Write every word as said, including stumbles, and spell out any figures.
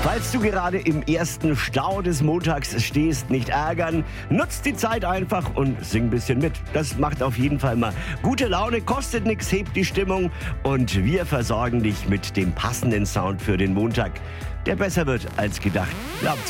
Falls du gerade im ersten Stau des Montags stehst, nicht ärgern. Nutzt die Zeit einfach und sing ein bisschen mit. Das macht auf jeden Fall mal gute Laune, kostet nichts, hebt die Stimmung und wir versorgen dich mit dem passenden Sound für den Montag, der besser wird als gedacht. Glaubt's